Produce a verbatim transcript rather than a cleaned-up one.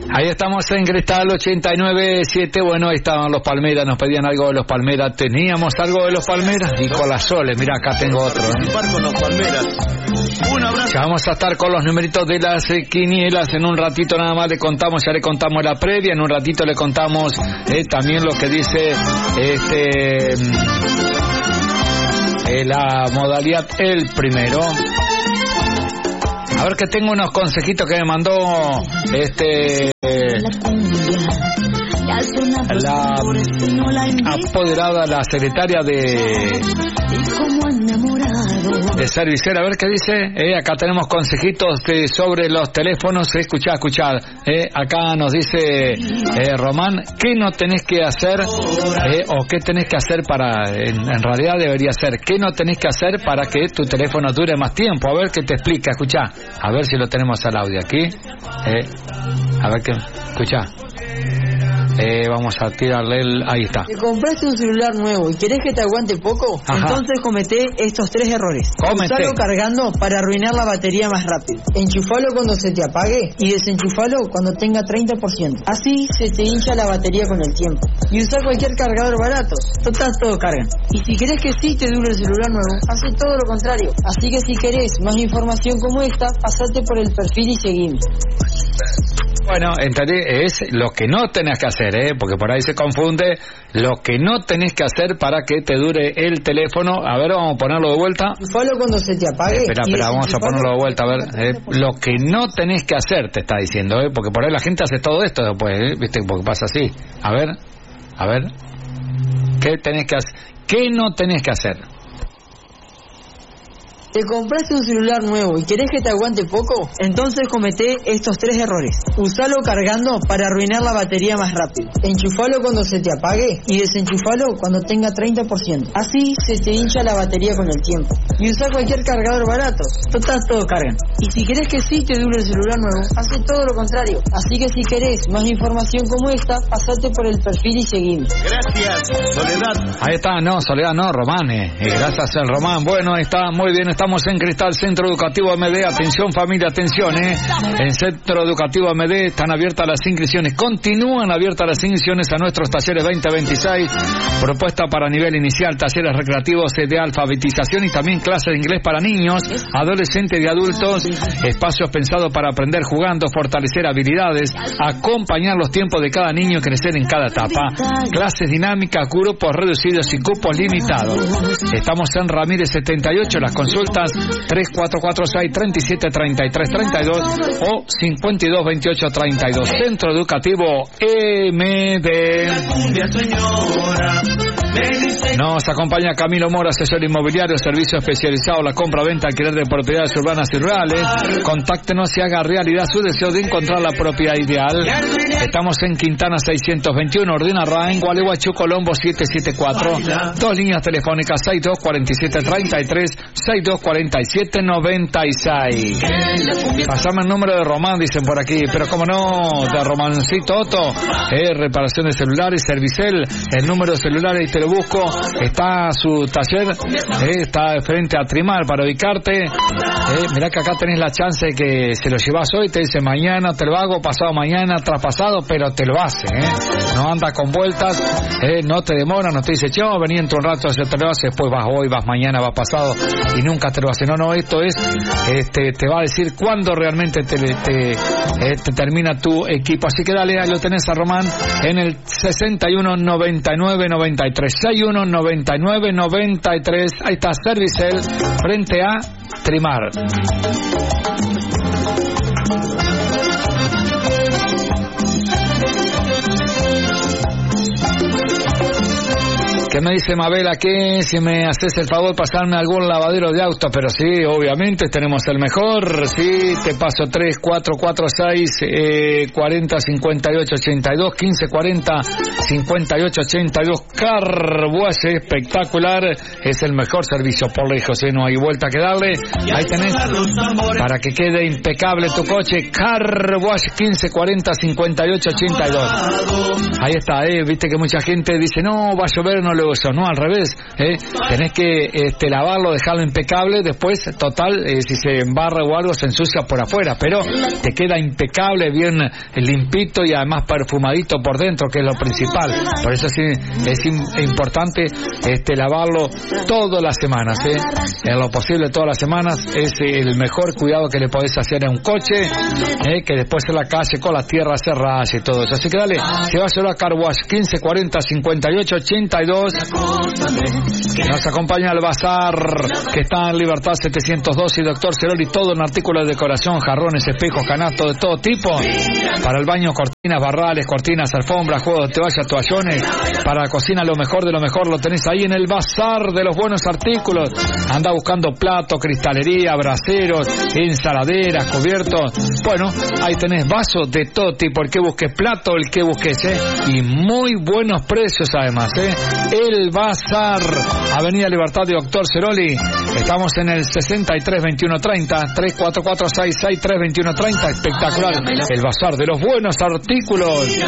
Ahí estamos en Cristal ochenta y nueve siete. Bueno, ahí estaban los Palmeras, nos pedían algo de los Palmeras. Teníamos algo de los Palmeras y con las Soles. Mira, acá tengo otro. ¿eh? Con los Palmeras. Un abrazo. Ya vamos a estar con los numeritos de las eh, quinielas. En un ratito nada más le contamos, ya le contamos la previa. En un ratito le contamos eh, también lo que dice este eh, la modalidad el primero. A ver, que tengo unos consejitos que me mandó este eh, la apoderada, la secretaria de de Servicera. A ver qué dice. Eh, acá tenemos consejitos de, sobre los teléfonos. Eh, escuchá, escuchá. Eh, acá nos dice eh, Román, ¿qué no tenés que hacer eh, o qué tenés que hacer para, en, en realidad debería ser, qué no tenés que hacer para que tu teléfono dure más tiempo? A ver qué te explica, escuchá. A ver si lo tenemos al audio aquí. Eh, a ver qué, escuchá. Eh, vamos a tirarle el... Ahí está. Te compraste un celular nuevo y querés que te aguante poco. Ajá. Entonces comete estos tres errores. Comete. Usalo cargando para arruinar la batería más rápido. Enchufalo cuando se te apague y desenchufalo cuando tenga treinta por ciento. Así se te hincha la batería con el tiempo. Y usa cualquier cargador barato. Total, todo carga. Y si querés que sí te dure el celular nuevo, hace todo lo contrario. Así que si querés más información como esta, pasate por el perfil y seguime. Bueno, entendí, es lo que no tenés que hacer, ¿eh? Porque por ahí se confunde. Lo que no tenés que hacer para que te dure el teléfono. A ver, vamos a ponerlo de vuelta. Enchufalo cuando se te apague. Eh, espera, espera, vamos a ponerlo de vuelta. A ver, eh, lo que no tenés que hacer, te está diciendo, ¿eh? Porque por ahí la gente hace todo esto después, ¿eh? ¿Viste? Porque pasa así. A ver, a ver. ¿Qué tenés que hacer? ¿Qué no tenés que hacer? ¿Te compraste un celular nuevo y querés que te aguante poco? Entonces comete estos tres errores. Usalo cargando para arruinar la batería más rápido. Enchufalo cuando se te apague y desenchufalo cuando tenga treinta por ciento. Así se te hincha la batería con el tiempo. Y usa cualquier cargador barato. Total, todo carga. Y si querés que sí te dure el celular nuevo, hace todo lo contrario. Así que si querés más información como esta, pasate por el perfil y seguime. Gracias, Soledad. Ahí está, no, Soledad no, Román. Eh. Gracias al Román. Bueno, ahí está, muy bien. Estamos en Cristal, Centro Educativo M D. Atención familia, atención, eh. En Centro Educativo M D están abiertas las inscripciones. Continúan abiertas las inscripciones a nuestros talleres veinte veintiséis. Propuesta para nivel inicial, talleres recreativos de alfabetización y también clases de inglés para niños, adolescentes y adultos. Espacios pensados para aprender jugando, fortalecer habilidades, acompañar los tiempos de cada niño y crecer en cada etapa. Clases dinámicas, grupos reducidos y cupos limitados. Estamos en Ramírez setenta y ocho. Las consultas tres cuatro cuatro seis, tres siete, tres tres tres dos o cincuenta y dos veintiocho treinta y dos. Centro Educativo M D. Nos acompaña Camilo Mora, asesor inmobiliario, servicio especializado en la compra, venta, alquiler de propiedades urbanas y rurales. Contáctenos y haga realidad su deseo de encontrar la propiedad ideal. Estamos en Quintana seiscientos veintiuno, Ordina Rain, Gualeguaychú, Colombo siete siete cuatro. Dos líneas telefónicas seis dos cuatro siete, tres tres, seis dos cuatro siete, nueve seis. Pasame el número de Román, dicen por aquí, pero como no, de Romancito Otto, eh, reparación de celulares, Servicel, el número de celulares y te lo busco, está su taller, eh, está frente a Trimar para ubicarte. Eh, mirá que acá tenés la chance de que se lo llevas hoy, te dice mañana te lo hago, pasado mañana, traspasado, pero te lo hace, eh. No anda con vueltas, eh, no te demora, no te dice, yo vení en un rato, yo te lo hace, después vas hoy, vas mañana, vas pasado y nunca te lo hace. No, no, esto es, este, te va a decir cuándo realmente te, te, eh, te termina tu equipo. Así que dale, ahí lo tenés a Román en el sesenta y uno, noventa y nueve, noventa y tres, sesenta y uno, noventa y nueve, noventa y tres. Ahí está Servicel frente a Trimar. ¿Qué me dice Mabel aquí? Si me haces el favor pasarme algún lavadero de auto, pero sí, obviamente tenemos el mejor, sí, te paso tres cuatro cuatro seis, eh, cuarenta cincuenta y ocho ochenta y dos, quince cuarenta cincuenta y ocho ochenta y dos, Carwash espectacular, es el mejor servicio por lejos, ¿eh? No hay vuelta que darle, ahí tenés, para que quede impecable tu coche, Carwash quince cuarenta cincuenta y ocho ochenta y dos, ahí está, eh, viste que mucha gente dice, no, va a llover, no le eso, no al revés, ¿eh? Tenés que este, lavarlo, dejarlo impecable, después, total, eh, si se embarra o algo, se ensucia por afuera, pero te queda impecable, bien limpito y además perfumadito por dentro, que es lo principal. Por eso sí, es importante este, lavarlo todas las semanas, ¿eh? En lo posible todas las semanas. Es el mejor cuidado que le podés hacer a un coche, ¿eh? Que después en la calle con la tierra se raya y todo eso. Así que dale, se va a hacer a Car Wash quince cuarenta cincuenta y ocho ochenta y dos. Nos acompaña el bazar que está en Libertad setecientos dos y Doctor Ceroli, todo en artículos de decoración, jarrones, espejos, canastos de todo tipo. Para el baño, cortinas, barrales, cortinas, alfombras, juegos de toallas, toallones. Para la cocina, lo mejor de lo mejor lo tenés ahí en el bazar de los buenos artículos. Anda buscando plato, cristalería, braseros, ensaladeras, cubiertos. Bueno, ahí tenés vasos de todo tipo. El que busques plato, el que busques, ¿eh? Y muy buenos precios además, ¿eh? El bazar, Avenida Libertad de Doctor Ceroli. Estamos en el sesenta y tres veintiuno treinta, tres cuatro cuatro seis seis tres veintiuno treinta. Espectacular. El bazar de los buenos artículos.